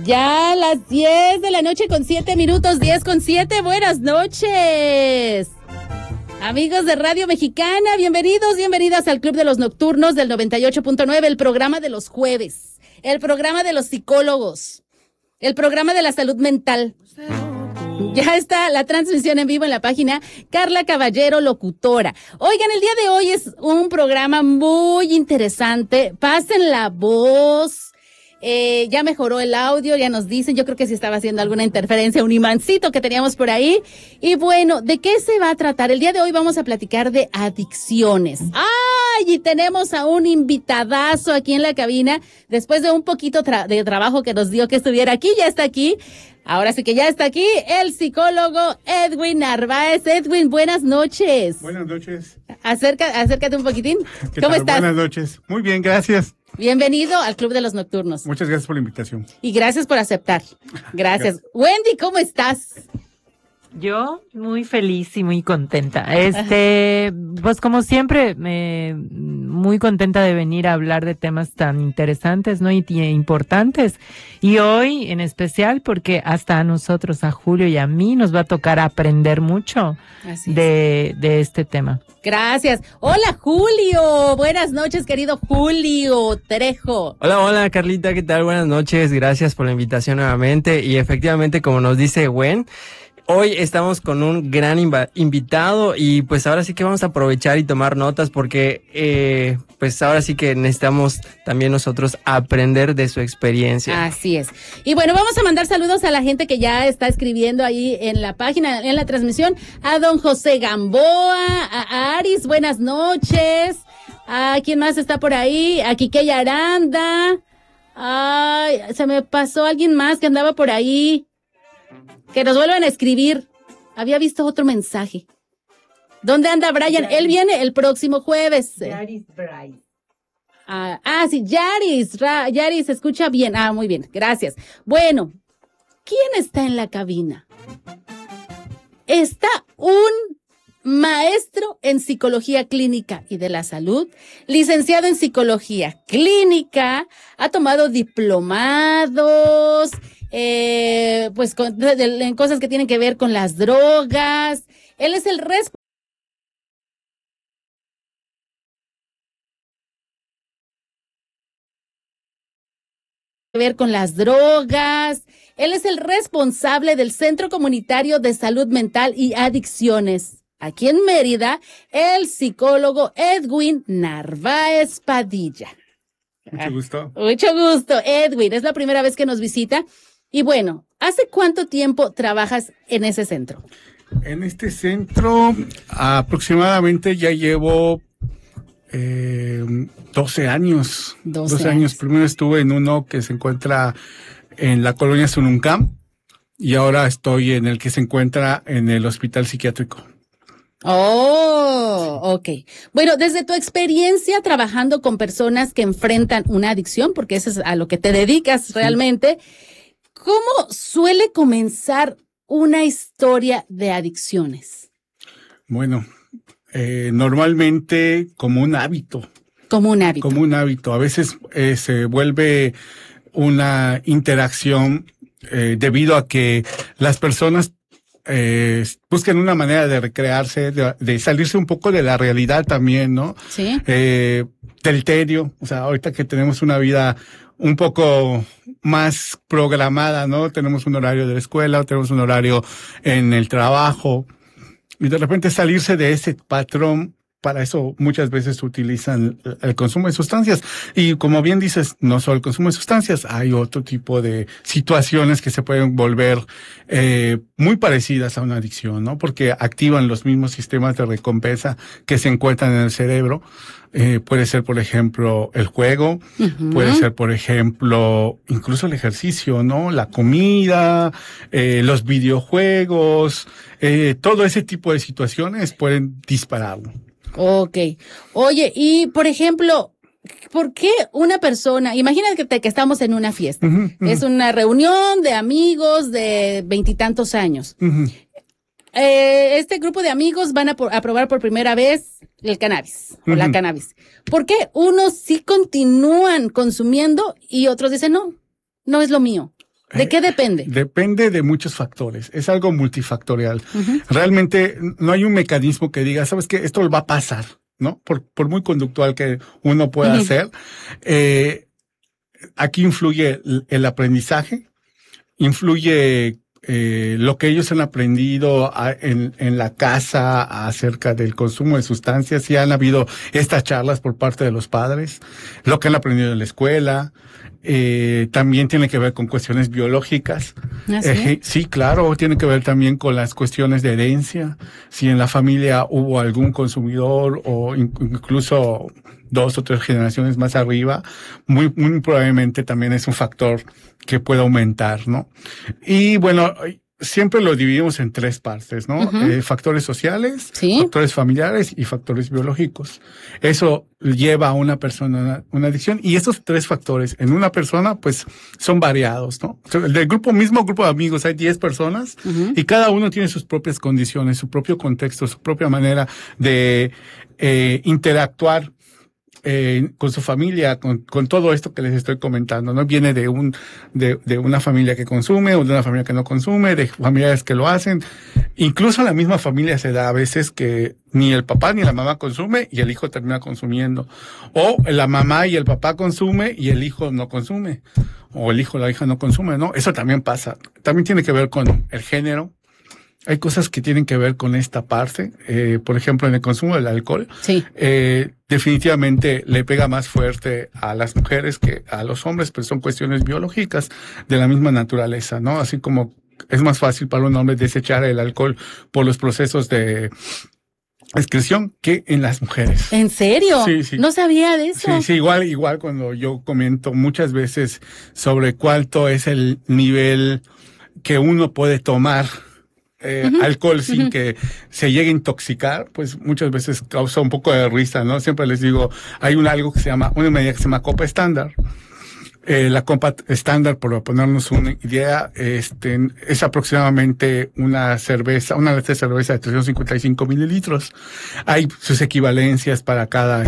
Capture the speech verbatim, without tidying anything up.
Ya a las diez de la noche con siete minutos, diez con siete, buenas noches. Amigos de Radio Mexicana, bienvenidos, bienvenidas al Club de los Nocturnos del noventa y ocho punto nueve, el programa de los jueves, el programa de los psicólogos, el programa de la salud mental. Ya está la transmisión en vivo en la página Carla Caballero, locutora. Oigan, el día de hoy es un programa muy interesante. Pasen la voz. Eh, ya mejoró el audio, ya nos dicen, yo creo que sí estaba haciendo alguna interferencia, un imancito que teníamos por ahí. Y bueno, ¿de qué se va a tratar? El día de hoy vamos a platicar de adicciones. ¡Ay! Y tenemos a un invitadazo aquí en la cabina, después de un poquito tra- de trabajo que nos dio que estuviera aquí, ya está aquí. Ahora sí que ya está aquí el psicólogo Edwin Narváez. Edwin, buenas noches. Buenas noches. Acerca, acércate un poquitín. ¿Qué ¿Cómo tal? estás? Buenas noches. Muy bien, gracias. Bienvenido al Club de los Nocturnos. Muchas gracias por la invitación. Y gracias por aceptar. Gracias. Wendy, ¿cómo estás? Yo muy feliz y muy contenta. Este, pues como siempre, eh, muy contenta de venir a hablar de temas tan interesantes, ¿no? Y t- importantes. Y hoy en especial porque hasta a nosotros, a Julio y a mí, nos va a tocar aprender mucho Así es. de, de este tema. Gracias. Hola, Julio. Buenas noches, querido Julio Trejo. Hola, hola Carlita, ¿qué tal? Buenas noches, gracias por la invitación nuevamente y efectivamente como nos dice Gwen, hoy estamos con un gran inva- invitado y pues ahora sí que vamos a aprovechar y tomar notas porque eh, pues ahora sí que necesitamos también nosotros aprender de su experiencia. Así es. Y bueno, vamos a mandar saludos a la gente que ya está escribiendo ahí en la página, en la transmisión, a don José Gamboa, a Aris, buenas noches, a quién más está por ahí, a Quiqueya Aranda, ay, se me pasó alguien más que andaba por ahí. Que nos vuelvan a escribir. Había visto otro mensaje. ¿Dónde anda Brian? Yaris. Él viene el próximo jueves. Yaris Bryce. Ah, ah, sí, Yaris. Ra, Yaris, escucha bien. Ah, muy bien, gracias. Bueno, ¿quién está en la cabina? Está un maestro en psicología clínica y de la salud, licenciado en psicología clínica, ha tomado diplomados, eh, pues con, de, de, en cosas que tienen que ver con las drogas. Él es el responsable ver con las drogas. Él es el responsable del Centro Comunitario de Salud Mental y Adicciones. Aquí en Mérida, el psicólogo Edwin Narváez Padilla. Mucho gusto. Mucho gusto, Edwin. Es la primera vez que nos visita. Y bueno, ¿hace cuánto tiempo trabajas en ese centro? En este centro aproximadamente ya llevo eh, doce años. doce, doce años. Primero estuve en uno que se encuentra en la colonia Sununcam y ahora estoy en el que se encuentra en el hospital psiquiátrico. Oh, ok. Bueno, desde tu experiencia trabajando con personas que enfrentan una adicción, porque eso es a lo que te dedicas realmente, ¿cómo suele comenzar una historia de adicciones? Bueno, eh, normalmente como un hábito. Como un hábito. Como un hábito. A veces eh, se vuelve una interacción eh, debido a que las personas Eh, busquen una manera de recrearse, de, de salirse un poco de la realidad también, ¿no? Sí. Eh, del tedio, o sea, ahorita que tenemos una vida un poco más programada, ¿no? Tenemos un horario de la escuela, tenemos un horario en el trabajo, y de repente salirse de ese patrón. Para eso muchas veces utilizan el consumo de sustancias. Y como bien dices, no solo el consumo de sustancias, hay otro tipo de situaciones que se pueden volver eh, muy parecidas a una adicción, ¿no? Porque activan los mismos sistemas de recompensa que se encuentran en el cerebro. Eh, puede ser, por ejemplo, el juego, uh-huh. Puede ser, por ejemplo, incluso el ejercicio, ¿no? La comida, eh, los videojuegos, eh, todo ese tipo de situaciones pueden dispararlo. Ok. Oye, y por ejemplo, ¿por qué una persona, imagínate que, que estamos en una fiesta, uh-huh, uh-huh. Es una reunión de amigos de veintitantos años. Uh-huh. Eh, este grupo de amigos van a, por, a probar por primera vez el cannabis, uh-huh. o la cannabis. ¿Por qué unos sí continúan consumiendo y otros dicen no, no es lo mío? ¿De Eh, qué depende? Depende de muchos factores. Es algo multifactorial. Uh-huh. Realmente no hay un mecanismo que diga, ¿sabes qué? Esto va a pasar, ¿no? Por, por muy conductual que uno pueda Uh-huh. ser. Eh, aquí influye el, el aprendizaje, influye eh, lo que ellos han aprendido a, en, en la casa acerca del consumo de sustancias. Si han habido estas charlas por parte de los padres, lo que han aprendido en la escuela. Eh, también tiene que ver con cuestiones biológicas. ¿Ah, sí? Eh, sí, claro, tiene que ver también con las cuestiones de herencia. Si en la familia hubo algún consumidor o in- incluso dos o tres generaciones más arriba, muy, muy probablemente también es un factor que puede aumentar, ¿no? Y bueno, siempre lo dividimos en tres partes, ¿no? Uh-huh. Eh, factores sociales, Sí. factores familiares y factores biológicos. Eso lleva a una persona a una, una adicción, y esos tres factores en una persona pues son variados, ¿no? Del grupo mismo grupo de amigos hay diez personas Uh-huh. y cada uno tiene sus propias condiciones, su propio contexto, su propia manera de eh, interactuar Eh, con su familia, con, con todo esto que les estoy comentando, ¿no? Viene de un, de, de una familia que consume o de una familia que no consume, de familiares que lo hacen. Incluso la misma familia se da a veces que ni el papá ni la mamá consume y el hijo termina consumiendo. O la mamá y el papá consume y el hijo no consume. O el hijo o la hija no consume, ¿no? Eso también pasa. También tiene que ver con el género. Hay cosas que tienen que ver con esta parte. Eh, por ejemplo, en el consumo del alcohol, Sí. eh, definitivamente le pega más fuerte a las mujeres que a los hombres, pero son cuestiones biológicas de la misma naturaleza, ¿no? Así como es más fácil para un hombre desechar el alcohol por los procesos de excreción que en las mujeres. ¿En serio? Sí, sí. No sabía de eso. Sí, sí, igual, igual cuando yo comento muchas veces sobre cuánto es el nivel que uno puede tomar Eh, uh-huh. alcohol sin uh-huh. que se llegue a intoxicar, pues muchas veces causa un poco de risa, ¿no? Siempre les digo, hay un algo que se llama, una medida que se llama copa estándar. Eh, la copa estándar, por ponernos una idea, este, es aproximadamente una cerveza, una lata de cerveza de trescientos cincuenta y cinco mililitros. Hay sus equivalencias para cada